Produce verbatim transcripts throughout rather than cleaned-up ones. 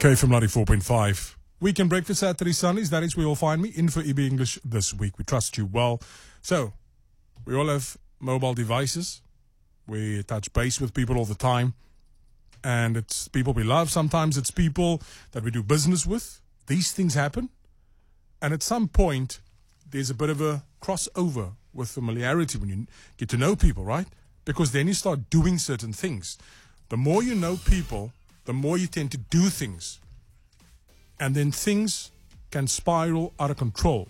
K F M ninety-four point five. Weekend breakfast Saturday, Sundays. That is where you'll find me in for E B English this week. We trust you well. So, we all have mobile devices. We touch base with people all the time. And it's people we love. Sometimes it's people that we do business with. These things happen. And at some point, there's a bit of a crossover with familiarity when you get to know people, right? Because then you start doing certain things. The more you know people, the more you tend to do things. And then things can spiral out of control.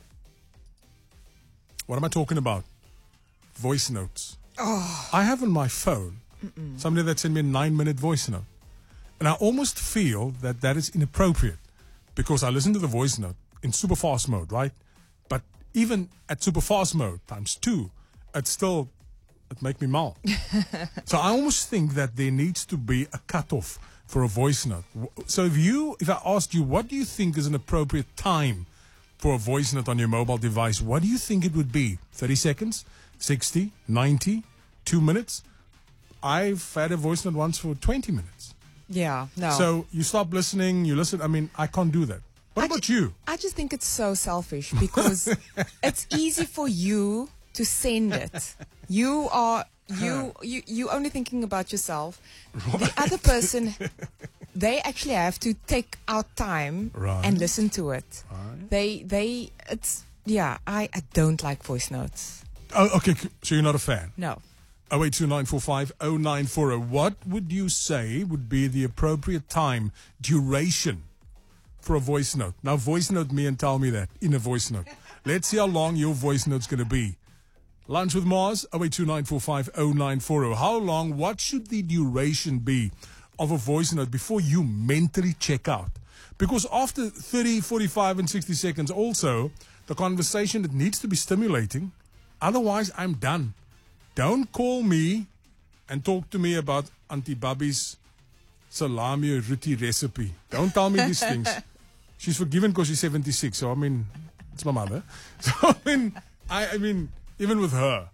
What am I talking about? Voice notes. Oh. I have on my phone Mm-mm. somebody that sent me a nine-minute voice note. And I almost feel that that is inappropriate because I listen to the voice note in super fast mode, right? But even at super fast mode times two, it's still, it make me mal. So I almost think that there needs to be a cutoff for a voice note. So if you, if I asked you, what do you think is an appropriate time for a voice note on your mobile device? What do you think it would be? thirty seconds? sixty? ninety? Two minutes? I've had a voice note once for twenty minutes. Yeah, no. So you stop listening, you listen. I mean, I can't do that. What I about ju- you? I just think it's so selfish because it's easy for you to send it. You are you you you only thinking about yourself. Right. The other person, they actually have to take out time right. and listen to it. Right. They they it's yeah. I, I don't like voice notes. Oh, okay. So you're not a fan? No. oh eight two nine four five oh nine four oh. What would you say would be the appropriate time, duration for a voice note? Now, voice note me and tell me that in a voice note. Let's see how long your voice note's going to be. Lunch with Mars, oh eight two nine four five oh nine four oh. How long, what should the duration be of a voice note before you mentally check out? Because after thirty, forty-five, and sixty seconds also, the conversation, it needs to be stimulating. Otherwise, I'm done. Don't call me and talk to me about Auntie Bobby's salami roti recipe. Don't tell me these things. She's forgiven because she's seventy-six. So, I mean, it's my mother. So, I mean, I, I mean, even with her,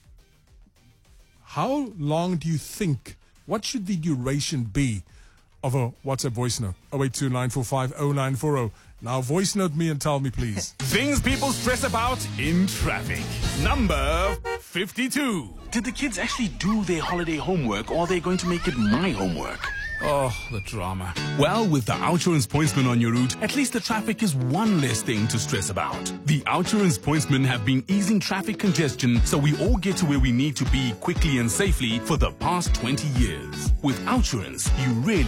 how long do you think, what should the duration be of a WhatsApp voice note? oh eight two nine four five oh nine four oh. Now, voice note me and tell me, please. Things people stress about in traffic. Number fifty-two. Did the kids actually do their holiday homework, or are they going to make it my homework? Oh, the drama. Well, with the Outsurance Pointsman on your route, at least the traffic is one less thing to stress about. The Outsurance Pointsmen have been easing traffic congestion so we all get to where we need to be quickly and safely for the past twenty years. With Outsurance, you really